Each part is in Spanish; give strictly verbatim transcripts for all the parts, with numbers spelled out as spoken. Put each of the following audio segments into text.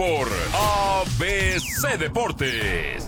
por A B C Deportes.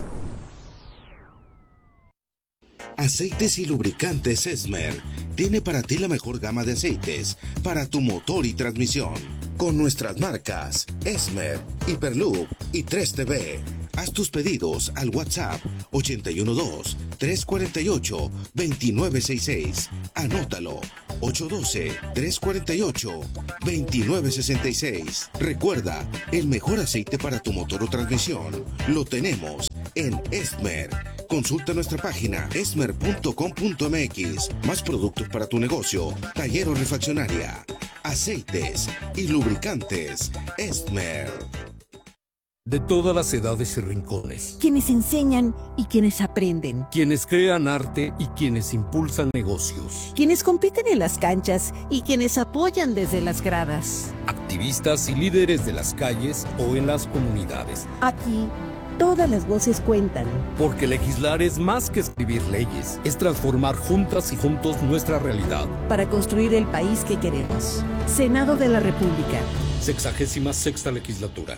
Aceites y lubricantes Esmer tiene para ti la mejor gama de aceites para tu motor y transmisión. Con nuestras marcas Esmer, Hyperloop y tres T V. Haz tus pedidos al WhatsApp ochenta y uno dos, tres cuarenta y ocho, veintinueve sesenta y seis. Anótalo, ocho uno dos, tres cuarenta y ocho, veintinueve sesenta y seis. Recuerda, el mejor aceite para tu motor o transmisión lo tenemos en Esmer. Consulta nuestra página esmer punto com punto m x. Más productos para tu negocio, taller o refaccionaria. Aceites y lubricantes Esmer. De todas las edades y rincones. Quienes enseñan y quienes aprenden. Quienes crean arte y quienes impulsan negocios. Quienes compiten en las canchas y quienes apoyan desde las gradas. Activistas y líderes de las calles o en las comunidades. Aquí, todas las voces cuentan. Porque legislar es más que escribir leyes, es transformar juntas y juntos nuestra realidad. Para construir el país que queremos. Senado de la República. Sexagésima sexta legislatura.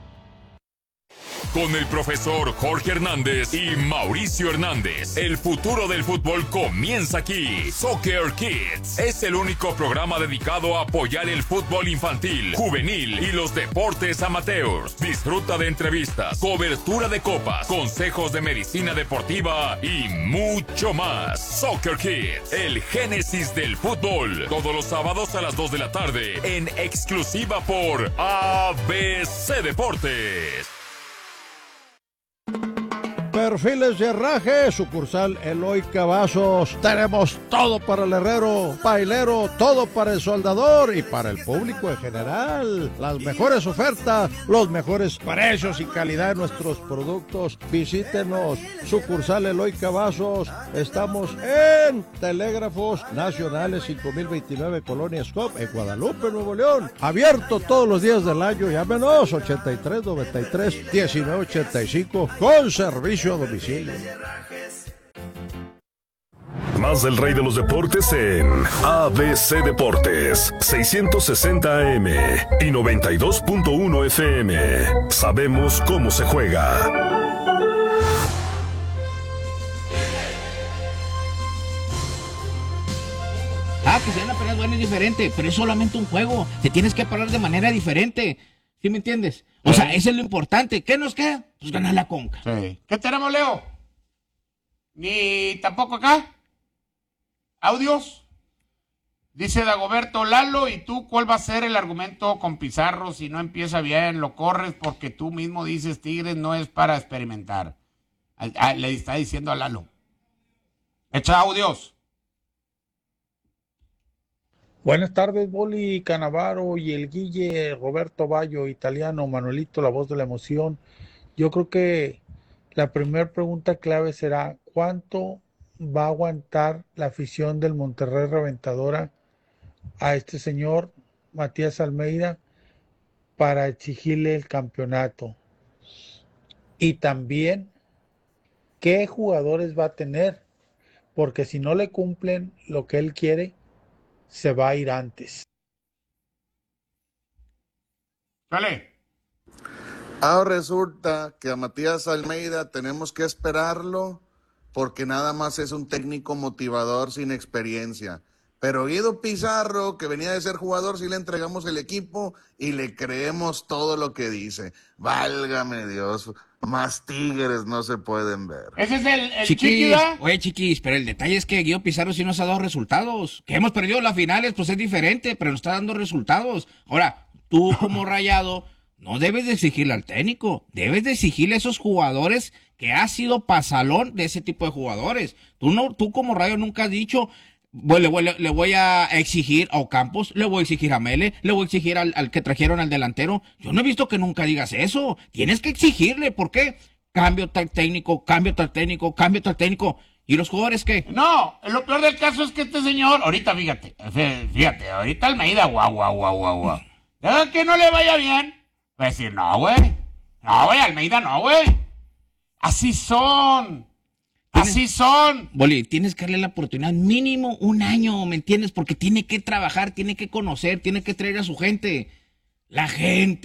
Con el profesor Jorge Hernández y Mauricio Hernández, el futuro del fútbol comienza aquí. Soccer Kids es el único programa dedicado a apoyar el fútbol infantil, juvenil y los deportes amateurs. Disfruta de entrevistas, cobertura de copas, consejos de medicina deportiva y mucho más. Soccer Kids, el génesis del fútbol. Todos los sábados a las dos de la tarde, en exclusiva por A B C Deportes. Perfiles de Herraje, sucursal Eloy Cavazos. Tenemos todo para el herrero, pailero, todo para el soldador y para el público en general. Las mejores ofertas, los mejores precios y calidad de nuestros productos. Visítenos, sucursal Eloy Cavazos. Estamos en Telégrafos Nacionales cinco mil veintinueve, Colonia Scop, en Guadalupe, Nuevo León. Abierto todos los días del año. Llámenos ochenta y tres, noventa y tres, diecinueve ochenta y cinco con servicio a domicilio. Más del rey de los deportes en A B C Deportes, seiscientos sesenta A M y noventa y dos punto uno F M. Sabemos cómo se juega. Ah, que sea una pelea buena es diferente, pero es solamente un juego. Te tienes que parar de manera diferente. ¿Sí me entiendes? O ¿Eh? sea, eso es lo importante. ¿Qué nos queda? Pues ganar la Conca. Sí. ¿Qué tenemos, Leo? Ni tampoco acá. ¿Audios? Dice Dagoberto, Lalo, ¿y tú cuál va a ser el argumento con Pizarro? Si no empieza bien, lo corres porque tú mismo dices Tigres no es para experimentar. Ah, le está diciendo a Lalo. Echa audios. Buenas tardes, Boli Canavaro y el Guille, Roberto Bayo, italiano, Manuelito, la voz de la emoción. Yo creo que la primera pregunta clave será, ¿cuánto va a aguantar la afición del Monterrey Reventadora a este señor Matías Almeida para exigirle el campeonato? Y también, ¿qué jugadores va a tener? Porque si no le cumplen lo que él quiere, se va a ir antes. Dale. Ahora resulta que a Matías Almeida tenemos que esperarlo porque nada más es un técnico motivador sin experiencia. Pero Guido Pizarro, que venía de ser jugador, sí le entregamos el equipo y le creemos todo lo que dice. Válgame Dios, más Tigres no se pueden ver. Ese es el, el Chiquis, Chiqui, ¿verdad? Oye, Chiquis, pero el detalle es que Guido Pizarro sí nos ha dado resultados. Que hemos perdido las finales, pues es diferente, pero nos está dando resultados. Ahora, tú como Rayado, no debes de exigirle al técnico, debes de exigirle a esos jugadores que ha sido pasalón de ese tipo de jugadores. Tú no, tú como Rayo nunca has dicho... Le voy, le, le voy a exigir a Ocampos, le voy a exigir a Mele, le voy a exigir al, al que trajeron al delantero. Yo no he visto que nunca digas eso. Tienes que exigirle. ¿Por qué? Cambio tal técnico, cambio tal técnico, cambio tal técnico. ¿Y los jugadores qué? No, lo peor del caso es que este señor, ahorita fíjate, fíjate, ahorita Almeida, guau, guau, guau, guau, guau. ¿De que no le vaya bien? Va a decir, no, güey. No, güey, Almeida no, güey. Así son. Así son. Boli, tienes que darle la oportunidad mínimo un año, ¿me entiendes? Porque tiene que trabajar, tiene que conocer, tiene que traer a su gente. La gente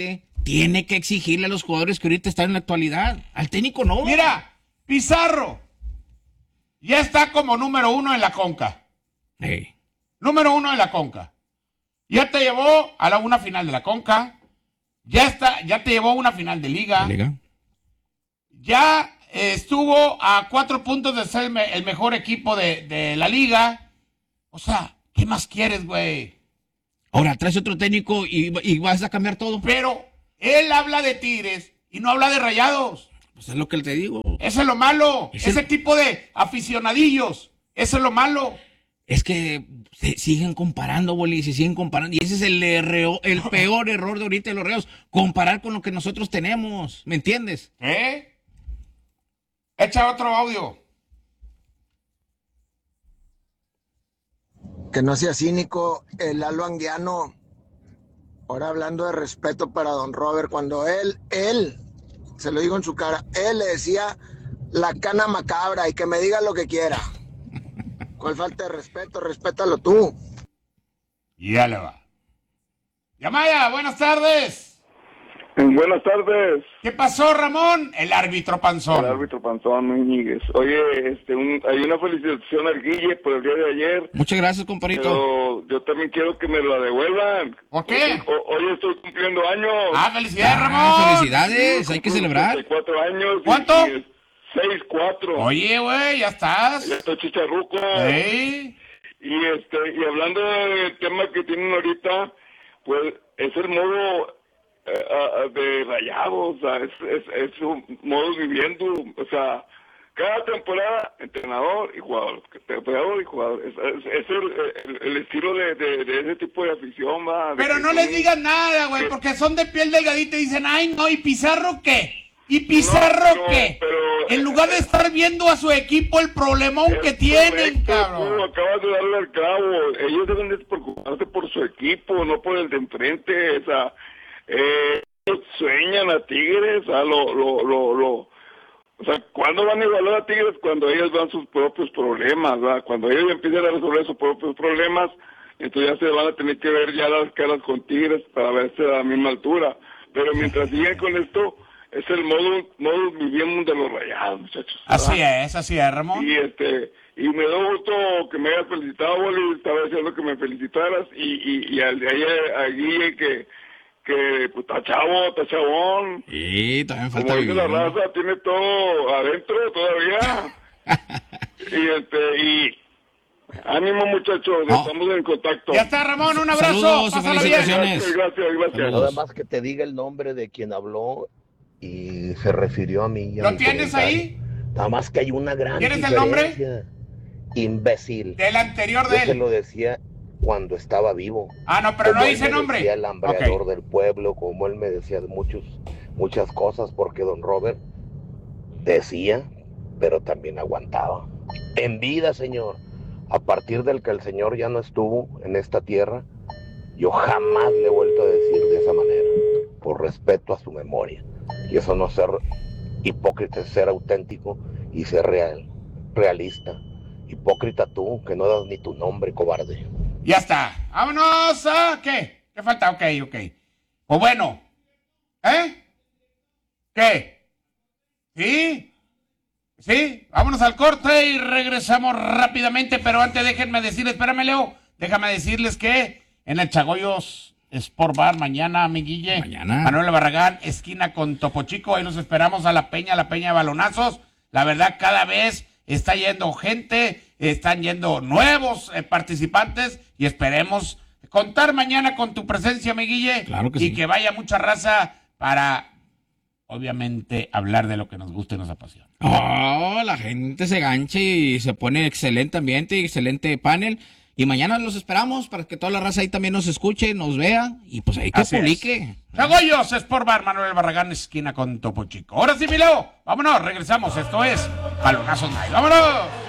tiene que exigirle a los jugadores que ahorita están en la actualidad. Al técnico no. Mira, Pizarro ya está como número uno en la Conca. Hey. Número uno en la Conca. Ya te llevó a la una final de la Conca. Ya está, ya te llevó a una final de Liga. Liga. Ya eh, estuvo a cuatro puntos de ser el, me, el mejor equipo de, de la Liga. O sea, ¿qué más quieres, güey? Ahora traes otro técnico y, y vas a cambiar todo. Pero él habla de Tigres y no habla de Rayados. Pues es lo que te digo. Eso es lo malo. Es Ese el... tipo de aficionadillos. Eso es lo malo. Es que se siguen comparando, Boli, se siguen comparando. Y ese es el, erreo, el peor error de ahorita de los Reos. Comparar con lo que nosotros tenemos. ¿Me entiendes? ¿Eh? Echa otro audio. Que no sea cínico el Lalo Anguiano. Ahora hablando de respeto para don Robert, cuando él, él, se lo digo en su cara, él le decía la cana macabra y que me diga lo que quiera. ¿Cuál falta de respeto? Respétalo tú. Ya le va. Yamaya, buenas tardes. Buenas tardes. ¿Qué pasó, Ramón? El árbitro Panzón. El árbitro Panzón, Núñiguez. Oye, este, un, hay una felicitación al Guille por el día de ayer. Muchas gracias, compadrito. Pero yo también quiero que me la devuelvan. ¿Por qué? O, hoy estoy cumpliendo años. Ah, felicidades, ah, Ramón. Felicidades, sí, hay que celebrar. treinta y cuatro años. ¿Cuánto? seis cuatro. Oye, güey, ya estás. Ya estoy chicharruco. ¿Sí? Y este, y hablando del tema que tienen ahorita, pues es el modo uh, de Rayados, o sea, es, es, es un modo viviendo, o sea, cada temporada entrenador y jugador, entrenador y jugador, es, es, es el, el, el estilo de, de, de ese tipo de afición, va. Pero no les digas nada, güey, porque son de piel delgadita y dicen, ay, no, ¿y Pizarro qué? ¿Y Pizarro no, no, qué? Pero, en lugar de estar viendo a su equipo el problemón que tienen, correcto, cabrón. Tú acabas de darle al clavo. Ellos deben de preocuparse por su equipo, no por el de enfrente. O sea, eh, sueñan a Tigres, o sea, lo, lo, lo, lo, o sea, ¿cuándo van a igualar a Tigres? Cuando ellos dan sus propios problemas, ¿verdad? Cuando ellos empiezan a resolver sus propios problemas, entonces ya se van a tener que ver ya las caras con Tigres para verse a la misma altura. Pero mientras siguen con esto, es el modo, modo viviendo de los Rayados, muchachos, ¿verdad? Así es, así es, Ramón. Y este, y me da gusto que me hayas felicitado, Boli, estaba deseando que me felicitaras, y, y, y al de ahí a Guille que, que, pues, está chavo, está chabón. Sí, también falta Como dice vivir, la ¿no? raza, tiene todo adentro todavía. y este, y ánimo, muchachos, No. estamos en contacto. Ya está, Ramón, un abrazo. Saludos y Pásala bien. felicitaciones. Gracias, gracias, gracias. Nada más que te diga el nombre de quien habló y se refirió a mí. y a ¿Lo mi tienes comentario. ahí? Nada más que hay una gran ¿Quieres el nombre? diferencia. Imbécil. Del anterior Yo de se él. lo decía cuando estaba vivo. Ah, no, pero no Como él dice me nombre. decía el hambreador Ok. del pueblo, como él me decía muchos, muchas cosas, porque don Robert decía, pero también aguantaba. En vida, señor, a partir del que el señor ya no estuvo en esta tierra, yo jamás le he vuelto a decir de esa manera, por respeto a su memoria. Y eso no es ser hipócrita, es ser auténtico y ser real, realista. Hipócrita tú, que no das ni tu nombre, cobarde. Ya está. Vámonos a... ¿Qué? ¿Qué falta? Ok, ok. Pues bueno. ¿Eh? ¿Qué? ¿Sí? ¿Sí? Vámonos al corte y regresamos rápidamente, pero antes déjenme decirles, espérame, Leo, déjame decirles que en el Chagoyos Sport Bar, mañana, mi Guille, Mañana. Manuel Barragán, esquina con Topo Chico, ahí nos esperamos a la Peña, la Peña de Balonazos. La verdad, cada vez está yendo gente, están yendo nuevos eh, participantes y esperemos contar mañana con tu presencia, mi Guille, Claro que y sí. que vaya mucha raza para, obviamente, hablar de lo que nos gusta y nos apasiona. Oh, la gente se gancha y se pone excelente ambiente y excelente panel. Y mañana los esperamos para que toda la raza ahí también nos escuche, nos vea y pues ahí que Así es. publique. Chagoyos Sport Bar, Manuel Barragán, esquina con Topo Chico. Ahora sí, mi Leo, vámonos, regresamos. Esto es Balonazos Night. ¡Vámonos!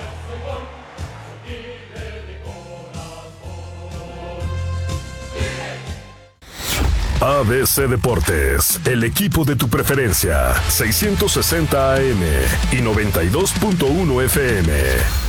A B C Deportes, el equipo de tu preferencia, seiscientos sesenta A M y noventa y dos punto uno F M.